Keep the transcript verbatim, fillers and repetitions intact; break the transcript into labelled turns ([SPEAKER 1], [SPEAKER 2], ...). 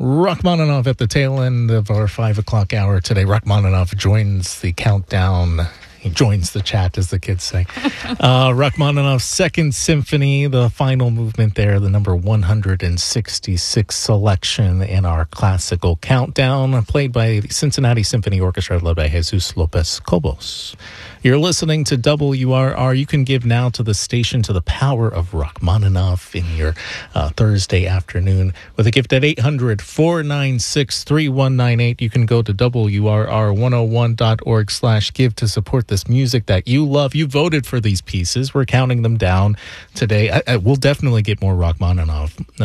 [SPEAKER 1] Rachmaninoff at the tail end of our five o'clock hour today. Rachmaninoff joins the countdown. He joins the chat, as the kids say. Uh, Rachmaninoff's Second Symphony, the final movement there, the number one hundred sixty-six selection in our classical countdown, played by the Cincinnati Symphony Orchestra, led by Jesus Lopez Cobos. You're listening to W R R. You can give now to the station, to the power of Rachmaninoff in your uh, Thursday afternoon with a gift at eight hundred, four nine six, three one nine eight. You can go to W R R one oh one dot org slash give to support this music that you love. You voted for these pieces. We're counting them down today. I, I, we'll definitely get more Rachmaninoff